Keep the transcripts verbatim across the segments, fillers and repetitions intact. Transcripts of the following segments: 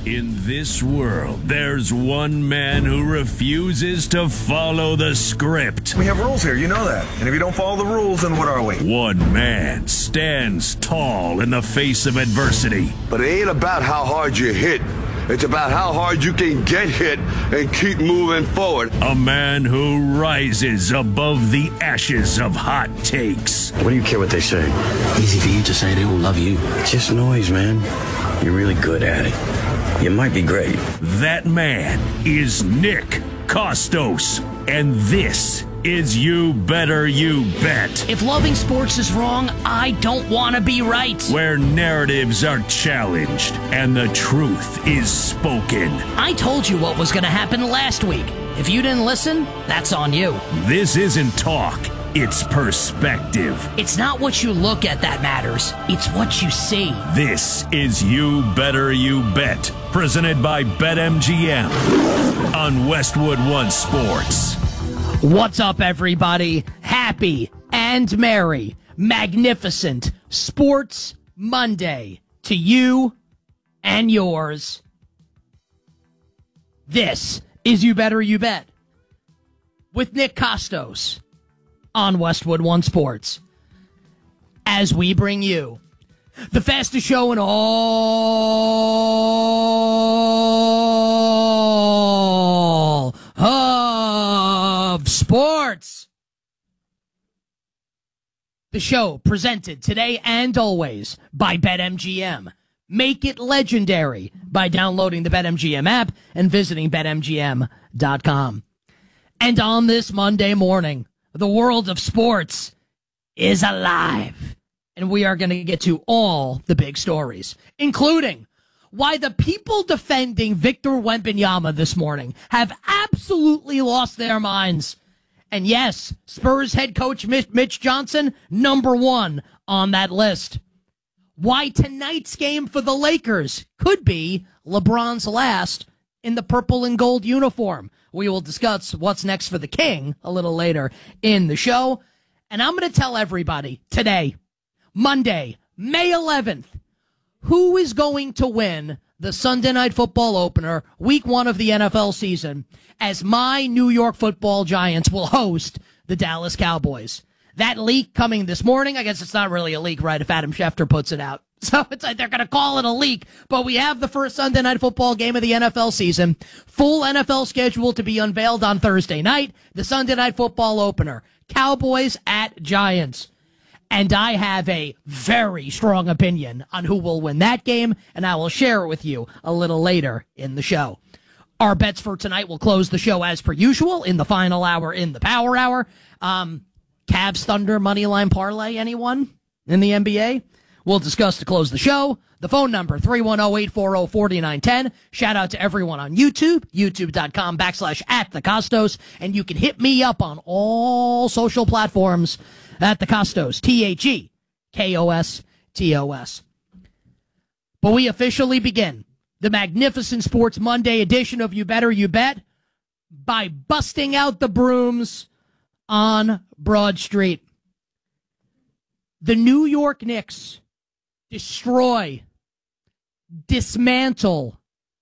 In this world, there's one man who refuses to follow the script. We have rules here, you know that. And if you don't follow the rules, then what are we? One man stands tall in the face of adversity. But it ain't about how hard you hit. It's about how hard you can get hit and keep moving forward. A man who rises above the ashes of hot takes. What do you care what they say? Easy for you to say they all love you. It's just noise, man. You're really good at it. You might be great. That man is Nick Kostos. And this is You Better You Bet. If loving sports is wrong, I don't want to be right. Where narratives are challenged and the truth is spoken. I told you what was going to happen last week. If you didn't listen, that's on you. This isn't talk. It's perspective. It's not what you look at that matters. It's what you see. This is You Better You Bet, presented by BetMGM on Westwood One Sports. What's up, everybody? Happy and merry, magnificent Sports Monday to you and yours. This is You Better You Bet with Nick Kostos on Westwood One Sports, as we bring you the fastest show in all of sports. The show presented today and always by BetMGM. Make it legendary by downloading the BetMGM app and visiting Bet M G M dot com. And on this Monday morning, the world of sports is alive. And we are going to get to all the big stories, including why the people defending Victor Wembanyama this morning have absolutely lost their minds. And yes, Spurs head coach Mitch Johnson, number one on that list. Why tonight's game for the Lakers could be LeBron's last in the purple and gold uniform. We will discuss what's next for the King a little later in the show. And I'm going to tell everybody today, Monday, May eleventh, who is going to win the Sunday Night Football opener, week one of the N F L season, as my New York Football Giants will host the Dallas Cowboys. That leak coming this morning, I guess it's not really a leak, right, if Adam Schefter puts it out. So it's like they're going to call it a leak, but we have the first Sunday Night Football game of the N F L season. Full N F L schedule to be unveiled on Thursday night. The Sunday Night Football opener. Cowboys at Giants. And I have a very strong opinion on who will win that game, and I will share it with you a little later in the show. Our bets for tonight will close the show as per usual in the final hour, in the power hour. Um, Cavs Thunder Moneyline Parlay, anyone in the N B A? We'll discuss to close the show. The phone number, three one zero, eight four zero, four nine one zero. Shout out to everyone on YouTube, youtube.com backslash at the Kostos. And you can hit me up on all social platforms at the Kostos, T H E K O S T O S. But we officially begin the magnificent Sports Monday edition of You Better You Bet by busting out the brooms on Broad Street. The New York Knicks destroy, dismantle,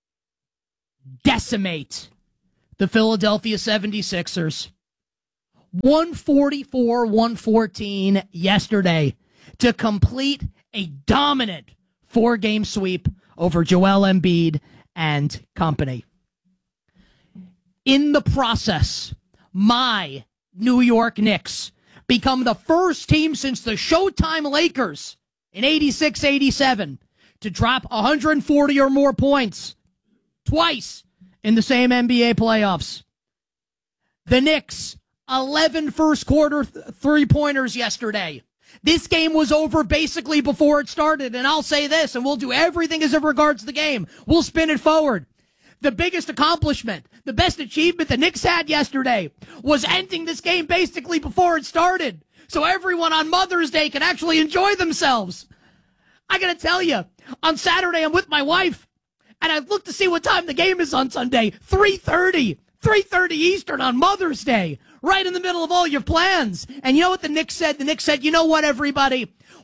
decimate the Philadelphia seventy-sixers. one forty-four one fourteen yesterday to complete a dominant four-game sweep over Joel Embiid and company. In the process, my New York Knicks become the first team since the Showtime Lakers in eighty-six eighty-seven to drop one hundred forty or more points twice in the same N B A playoffs. The Knicks, eleven first-quarter th- three-pointers yesterday. This game was over basically before it started, and I'll say this, and we'll do everything as it regards the game. We'll spin it forward. The biggest accomplishment, the best achievement the Knicks had yesterday was ending this game basically before it started, so everyone on Mother's Day can actually enjoy themselves. I gotta tell you, on Saturday I'm with my wife, and I look to see what time the game is on Sunday. three thirty. three thirty Eastern on Mother's Day, right in the middle of all your plans. And you know what the Knicks said? The Knicks said, you know what, everybody?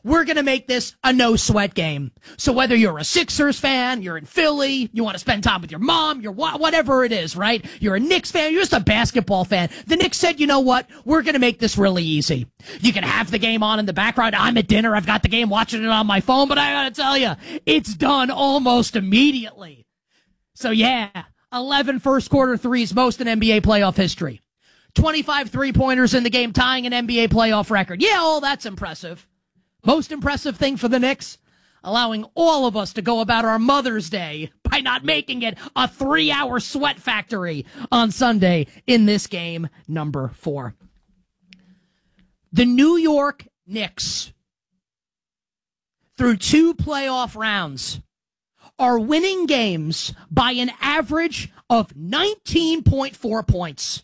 we're going to make this a no-sweat game. So whether you're a Sixers fan, you're in Philly, you want to spend time with your mom, your wha- whatever it is, right? You're a Knicks fan, you're just a basketball fan. The Knicks said, you know what? We're going to make this really easy. You can have the game on in the background. I'm at dinner. I've got the game watching it on my phone, but I got to tell you, it's done almost immediately. So yeah, eleven first-quarter threes, most in N B A playoff history. twenty-five three-pointers in the game, tying an N B A playoff record. Yeah, all that's impressive. Most impressive thing for the Knicks, allowing all of us to go about our Mother's Day by not making it a three-hour sweat factory on Sunday in this game number four. The New York Knicks, through two playoff rounds, are winning games by an average of nineteen point four points.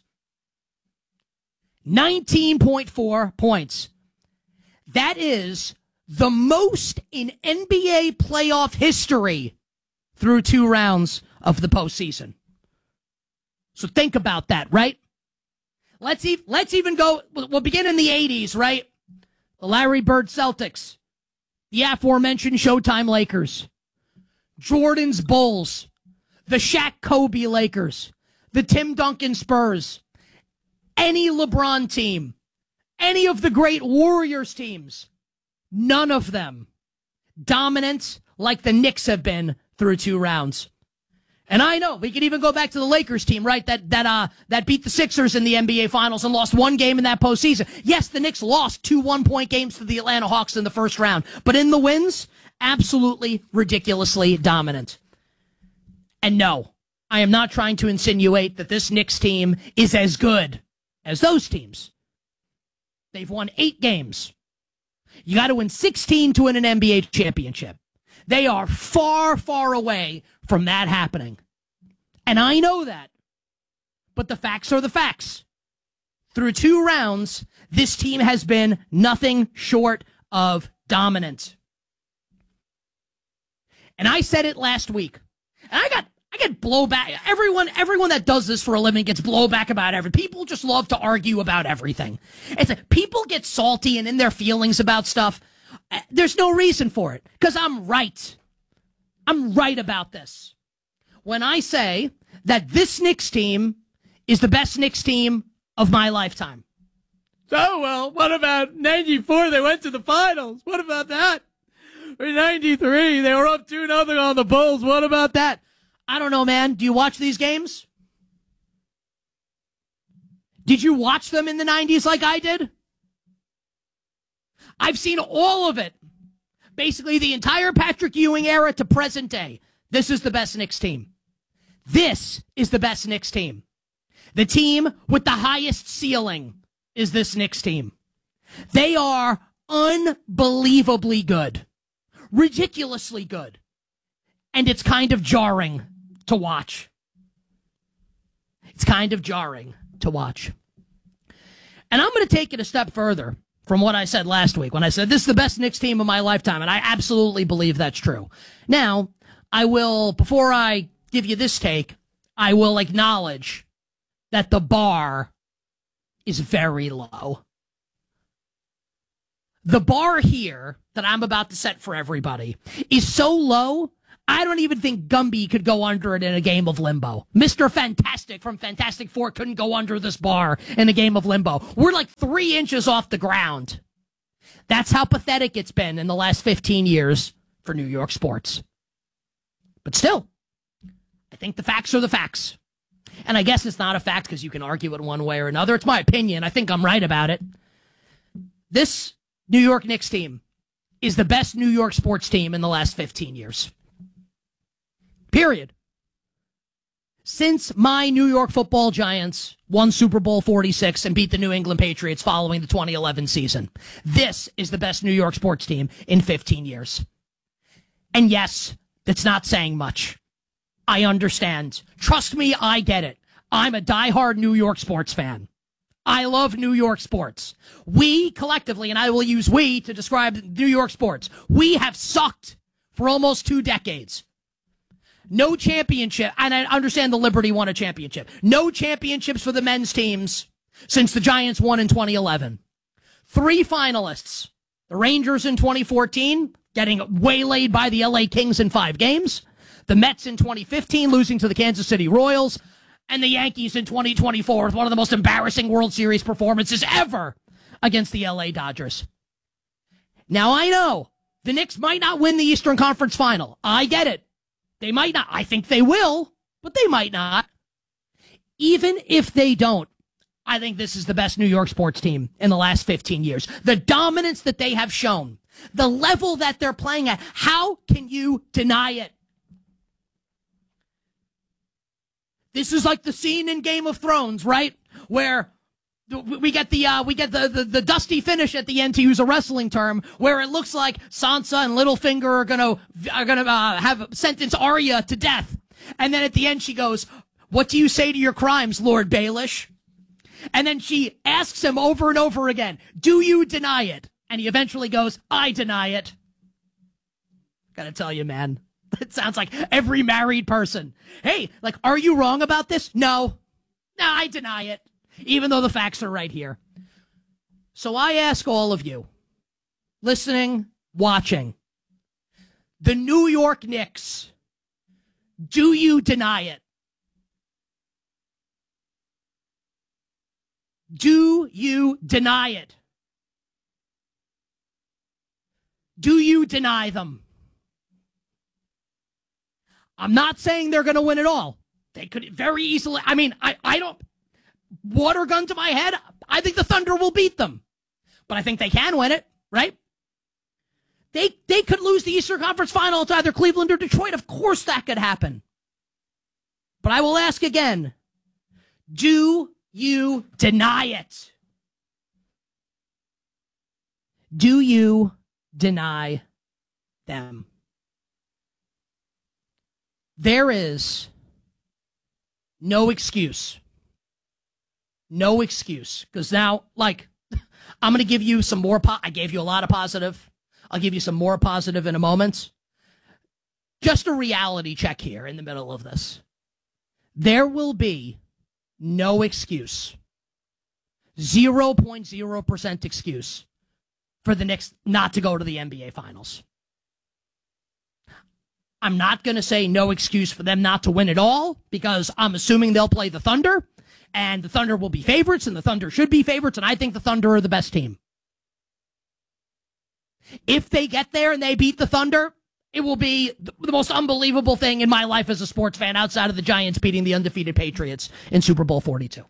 nineteen point four points. That is the most in N B A playoff history through two rounds of the postseason. So think about that, right? Let's, e- let's even go, we'll begin in the eighties, right? The Larry Bird Celtics, the aforementioned Showtime Lakers, Jordan's Bulls, the Shaq Kobe Lakers, the Tim Duncan Spurs, any LeBron team, any of the great Warriors teams, none of them dominant like the Knicks have been through two rounds. And I know, we could even go back to the Lakers team, right, that that uh that beat the Sixers in the N B A Finals and lost one game in that postseason. Yes, the Knicks lost two one-point games to the Atlanta Hawks in the first round, but in the wins, absolutely ridiculously dominant. And no, I am not trying to insinuate that this Knicks team is as good as those teams. They've won eight games. You got to win sixteen to win an N B A championship. They are far, far away from that happening. And I know that. But the facts are the facts. Through two rounds, this team has been nothing short of dominant. And I said it last week. And I got I get blowback. Everyone, everyone that does this for a living gets blowback about everything. People just love to argue about everything. It's like people get salty and in their feelings about stuff. There's no reason for it because I'm right. I'm right about this. When I say that this Knicks team is the best Knicks team of my lifetime. Oh, well, what about ninety-four? They went to the finals. What about that? Or ninety-three, they were up two nothing on the Bulls. What about that? I don't know, man. Do you watch these games? Did you watch them in the nineties like I did? I've seen all of it. Basically, the entire Patrick Ewing era to present day. This is the best Knicks team. This is the best Knicks team. The team with the highest ceiling is this Knicks team. They are unbelievably good. Ridiculously good. And it's kind of jarring to watch. It's kind of jarring to watch. And I'm going to take it a step further from what I said last week when I said this is the best Knicks team of my lifetime, and I absolutely believe that's true. Now, I will, before I give you this take, I will acknowledge that the bar is very low. The bar here that I'm about to set for everybody is so low, I don't even think Gumby could go under it in a game of limbo. Mister Fantastic from Fantastic Four couldn't go under this bar in a game of limbo. We're like three inches off the ground. That's how pathetic it's been in the last fifteen years for New York sports. But still, I think the facts are the facts. And I guess it's not a fact because you can argue it one way or another. It's my opinion. I think I'm right about it. This New York Knicks team is the best New York sports team in the last fifteen years. Period. Since my New York football Giants won Super Bowl forty-six and beat the New England Patriots following the twenty eleven season, this is the best New York sports team in fifteen years. And yes, that's not saying much. I understand. Trust me, I get it. I'm a diehard New York sports fan. I love New York sports. We collectively, and I will use we to describe New York sports, we have sucked for almost two decades. No championship, and I understand the Liberty won a championship. No championships for the men's teams since the Giants won in twenty eleven. Three finalists The Rangers in twenty fourteen getting waylaid by the L A Kings in five games. The Mets in twenty fifteen losing to the Kansas City Royals. And the Yankees in twenty twenty-four with one of the most embarrassing World Series performances ever against the L A Dodgers. Now, I know the Knicks might not win the Eastern Conference Final. I get it. They might not. I think they will, but they might not. Even if they don't, I think this is the best New York sports team in the last fifteen years. The dominance that they have shown, the level that they're playing at, how can you deny it? This is like the scene in Game of Thrones, right? Where we get the uh, we get the, the, the dusty finish at the end, to use a wrestling term, where it looks like Sansa and Littlefinger are gonna are gonna uh, have sentence Arya to death, and then at the end she goes, "What do you say to your crimes, Lord Baelish?" And then she asks him over and over again, "Do you deny it?" And he eventually goes, "I deny it." Gotta tell you, man. It sounds like every married person. Hey, like, are you wrong about this? No. No, I deny it, even though the facts are right here. So I ask all of you, listening, watching, the New York Knicks, do you deny it? Do you deny it? Do you deny them? I'm not saying they're going to win it all. They could very easily. I mean, I, I don't. Water gun to my head. I think the Thunder will beat them. But I think they can win it, right? They, they could lose the Eastern Conference Final to either Cleveland or Detroit. Of course that could happen. But I will ask again. Do you deny it? Do you deny them? There is no excuse. No excuse. Because now, like, I'm going to give you some more. Po- I gave you a lot of positive. I'll give you some more positive in a moment. Just a reality check here in the middle of this. There will be no excuse. zero point zero percent excuse for the Knicks not to go to the N B A Finals. I'm not going to say no excuse for them not to win it all, because I'm assuming they'll play the Thunder, and the Thunder will be favorites, and the Thunder should be favorites, and I think the Thunder are the best team. If they get there and they beat the Thunder, it will be the most unbelievable thing in my life as a sports fan, outside of the Giants beating the undefeated Patriots in Super Bowl forty-two.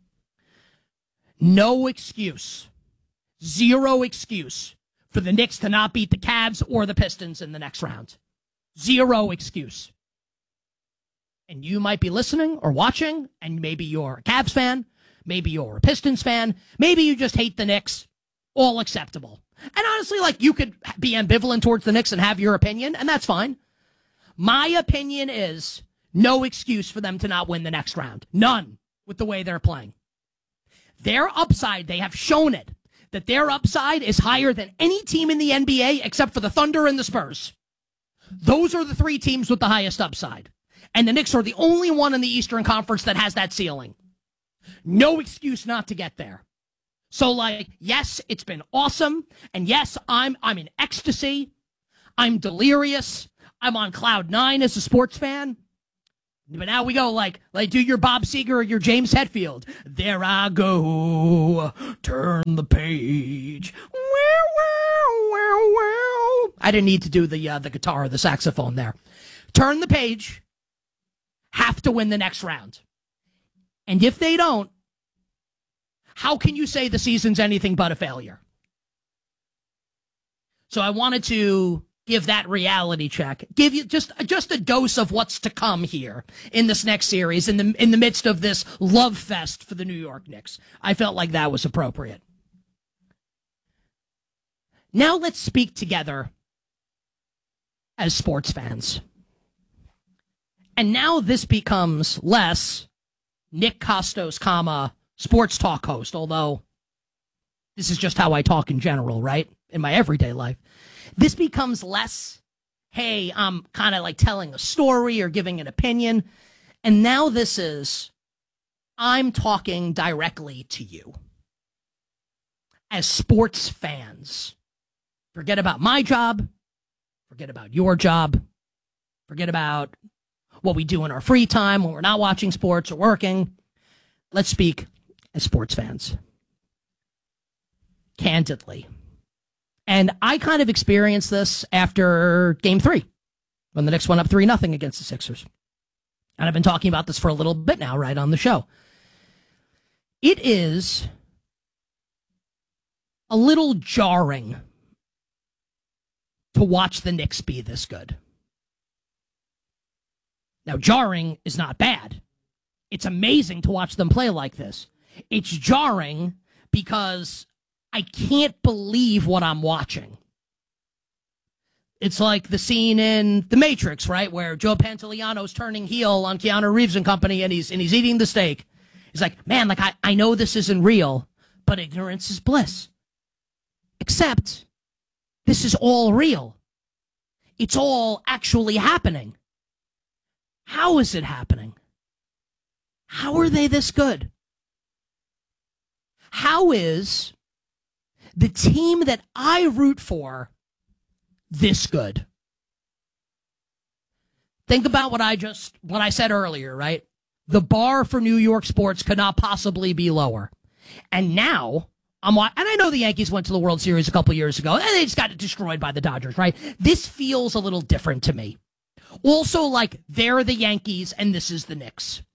No excuse. Zero excuse for the Knicks to not beat the Cavs or the Pistons in the next round. Zero excuse. And you might be listening or watching, and maybe you're a Cavs fan, maybe you're a Pistons fan, maybe you just hate the Knicks. All acceptable. And honestly, like, you could be ambivalent towards the Knicks and have your opinion, and that's fine. My opinion is no excuse for them to not win the next round. None, with the way they're playing. Their upside, they have shown it, that their upside is higher than any team in the N B A except for the Thunder and the Spurs. Those are the three teams with the highest upside. And the Knicks are the only one in the Eastern Conference that has that ceiling. No excuse not to get there. So, like, yes, it's been awesome. And yes, I'm I'm in ecstasy. I'm delirious. I'm on cloud nine as a sports fan. But now we go, like, like do your Bob Seger or your James Hetfield. There I go. Turn the page. Wow, wow, wow, wow. I didn't need to do the uh, the guitar or the saxophone there. Turn the page. Have to win the next round. And if they don't, how can you say the season's anything but a failure? So I wanted to give that reality check, give you just just a dose of what's to come here in this next series, in the in the midst of this love fest for the New York Knicks. I felt like that was appropriate. Now let's speak together as sports fans. And now this becomes less Nick Kostos, comma, sports talk host, although this is just how I talk in general, right? In my everyday life. This becomes less, hey, I'm kind of like telling a story or giving an opinion. And now this is, I'm talking directly to you as sports fans. Forget about my job. Forget about your job. Forget about what we do in our free time when we're not watching sports or working. Let's speak as sports fans. Candidly. And I kind of experienced this after game three, when the Knicks went up three nothing against the Sixers. And I've been talking about this for a little bit now, right on the show. It is a little jarring to watch the Knicks be this good. Now, jarring is not bad. It's amazing to watch them play like this. It's jarring because I can't believe what I'm watching. It's like the scene in The Matrix, right, where Joe Pantoliano's turning heel on Keanu Reeves and company, and he's and he's eating the steak. He's like, man, like I, I know this isn't real, but ignorance is bliss. Except this is all real. It's all actually happening. How is it happening? How are they this good? How is the team that I root for this good? Think about what I just, what I said earlier, right? The bar for New York sports could not possibly be lower. And now, I'm and I know the Yankees went to the World Series a couple years ago, and they just got destroyed by the Dodgers, right? This feels a little different to me. Also, like, they're the Yankees, and this is the Knicks.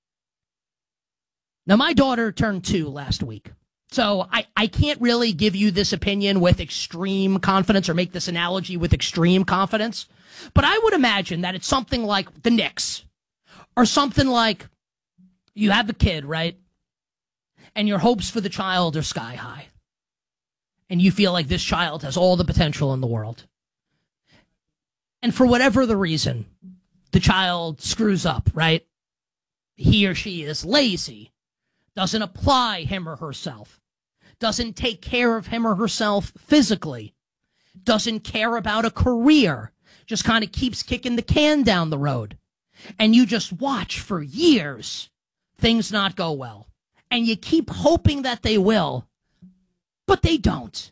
Now, my daughter turned two last week. So I, I can't really give you this opinion with extreme confidence or make this analogy with extreme confidence. But I would imagine that it's something like the Knicks or something like you have a kid, right? And your hopes for the child are sky high. And you feel like this child has all the potential in the world. And for whatever the reason, the child screws up, right? He or she is lazy, doesn't apply him or herself, doesn't take care of him or herself physically, doesn't care about a career, just kind of keeps kicking the can down the road. And you just watch for years things not go well. And you keep hoping that they will, but they don't.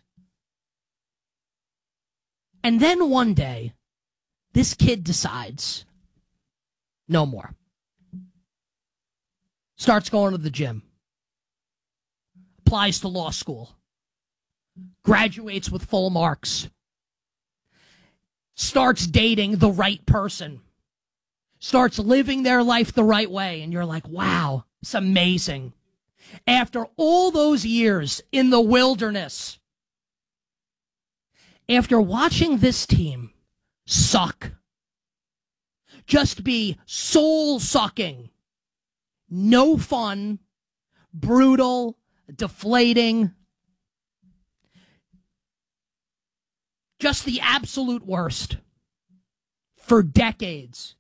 And then one day, this kid decides, no more. Starts going to the gym. Applies to law school. Graduates with full marks. Starts dating the right person. Starts living their life the right way. And you're like, wow, it's amazing. After all those years in the wilderness, after watching this team suck, just be soul-sucking, no fun, brutal, deflating, just the absolute worst for decades.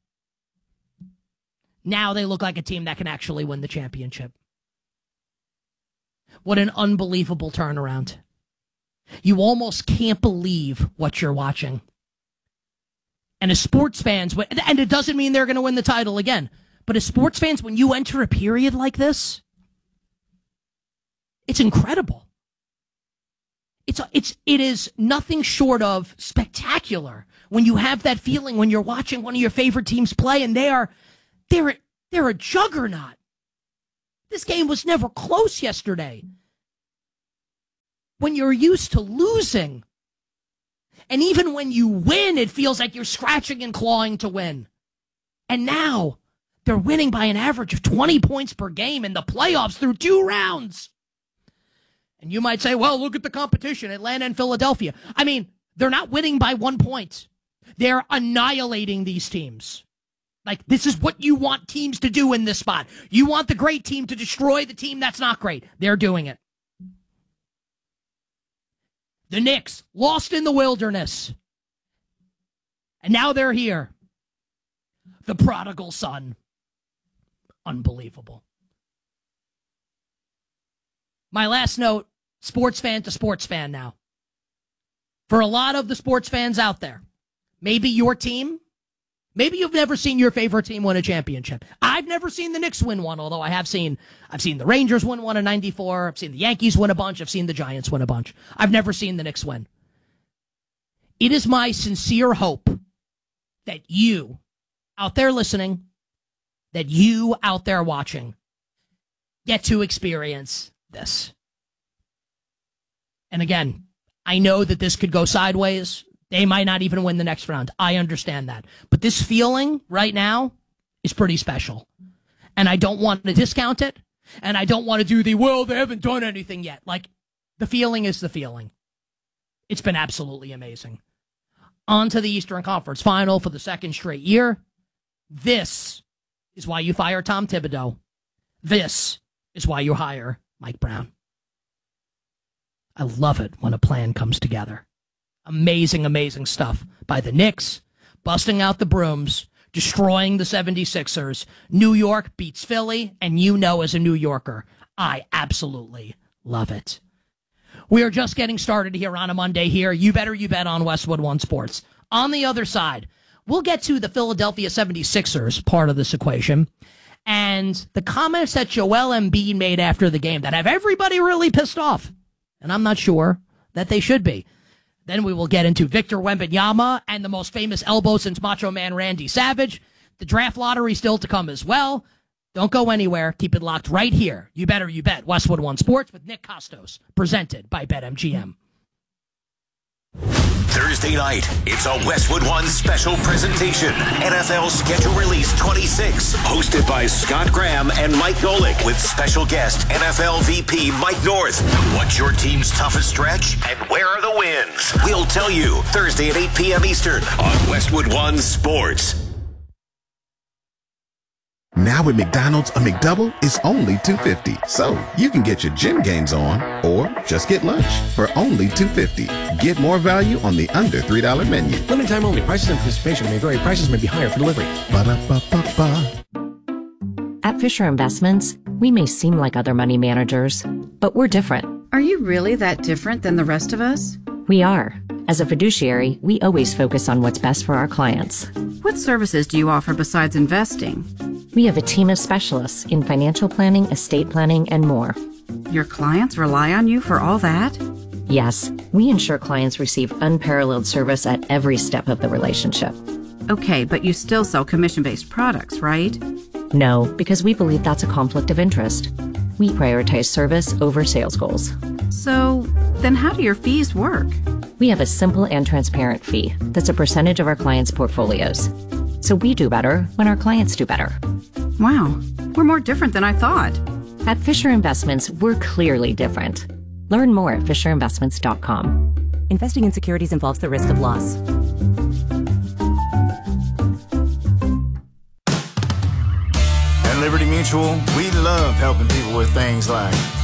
Now they look like a team that can actually win the championship. What an unbelievable turnaround. You almost can't believe what you're watching. And as sports fans, and it doesn't mean they're going to win the title again, but as sports fans, when you enter a period like this, it's incredible. It's it's it is nothing short of spectacular when you have that feeling when you're watching one of your favorite teams play, and they are they're they're a juggernaut. This game was never close yesterday. When you're used to losing, and even when you win, it feels like you're scratching and clawing to win. And now they're winning by an average of twenty points per game in the playoffs through two rounds. And you might say, well, look at the competition, Atlanta and Philadelphia. I mean, they're not winning by one point. They're annihilating these teams. Like, this is what you want teams to do in this spot. You want the great team to destroy the team that's not great. They're doing it. The Knicks, lost in the wilderness. And now they're here. The prodigal son. Unbelievable. My last note, sports fan to sports fan now. For a lot of the sports fans out there, maybe your team, maybe you've never seen your favorite team win a championship. I've never seen the Knicks win one, although I have seen, I've seen the Rangers win one in ninety-four. I've seen the Yankees win a bunch. I've seen the Giants win a bunch. I've never seen the Knicks win. It is my sincere hope that you out there listening, that you out there watching, get to experience this. And again, I know that this could go sideways. They might not even win the next round. I understand that. But this feeling right now is pretty special. And I don't want to discount it. And I don't want to do the, well, they haven't done anything yet. Like, the feeling is the feeling. It's been absolutely amazing. On to the Eastern Conference Final for the second straight year. This is why you fire Tom Thibodeau. This is why you hire Mike Brown. I love it when a plan comes together. Amazing, amazing stuff by the Knicks, busting out the brooms, destroying the seventy-sixers. New York beats Philly, and you know as a New Yorker, I absolutely love it. We are just getting started here on a Monday here. You better you bet on Westwood One Sports. On the other side, we'll get to the Philadelphia seventy-sixers part of this equation and the comments that Joel Embiid made after the game that have everybody really pissed off. And I'm not sure that they should be. Then we will get into Victor Wembanyama and the most famous elbow since Macho Man Randy Savage. The draft lottery still to come as well. Don't go anywhere. Keep it locked right here. You better you bet. Westwood One Sports with Nick Costos, presented by BetMGM. Thursday night, it's a Westwood One special presentation. N F L Schedule Release twenty-six, hosted by Scott Graham and Mike Golick, with special guest N F L V P Mike North. What's your team's toughest stretch, and where are the wins? We'll tell you Thursday at eight p.m. Eastern on Westwood One Sports. Now at McDonald's, a McDouble is only two dollars and fifty cents. So you can get your gym gains on or just get lunch for only two dollars and fifty cents. Get more value on the under three dollar menu. Limited time only. Prices and participation may vary. Prices may be higher for delivery. Ba-da-ba-ba-ba. At Fisher Investments, we may seem like other money managers, but we're different. Are you really that different than the rest of us? We are. As a fiduciary, we always focus on what's best for our clients. What services do you offer besides investing? We have a team of specialists in financial planning, estate planning, and more. Your clients rely on you for all that? Yes, we ensure clients receive unparalleled service at every step of the relationship. Okay, but you still sell commission-based products, right? No, because we believe that's a conflict of interest. We prioritize service over sales goals. So, then how do your fees work? We have a simple and transparent fee that's a percentage of our clients' portfolios. So we do better when our clients do better. Wow, we're more different than I thought. At Fisher Investments, we're clearly different. Learn more at fisher investments dot com. Investing in securities involves the risk of loss. At Liberty Mutual, we love helping people with things like